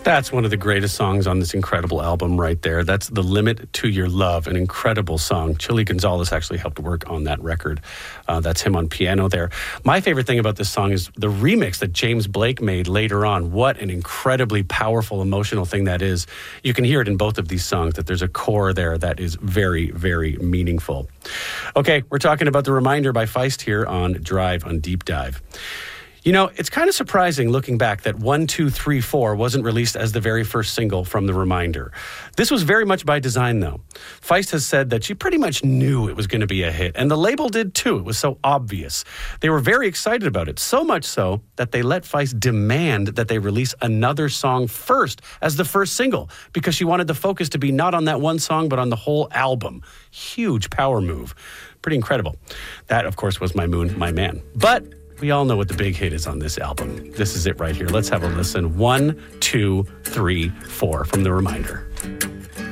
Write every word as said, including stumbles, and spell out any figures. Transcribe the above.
That's one of the greatest songs on this incredible album right there. That's The Limit to Your Love, an incredible song. Chili Gonzalez actually helped work on that record. Uh, that's him on piano there. My favorite thing about this song is the remix that James Blake made later on. What an incredibly powerful, emotional thing that is. You can hear it in both of these songs, that there's a core there that is very, very meaningful. Okay, we're talking about The Reminder by Feist here on Drive on Deep Dive. You know, it's kind of surprising looking back that one two three four wasn't released as the very first single from The Reminder. This was very much by design, though. Feist has said that she pretty much knew it was going to be a hit, and the label did too. It was so obvious. They were very excited about it, so much so that they let Feist demand that they release another song first as the first single, because she wanted the focus to be not on that one song, but on the whole album. Huge power move. Pretty incredible. That, of course, was My Moon, My Man. But we all know what the big hit is on this album. This is it right here. Let's have a listen. One, two, three, four from The Reminder.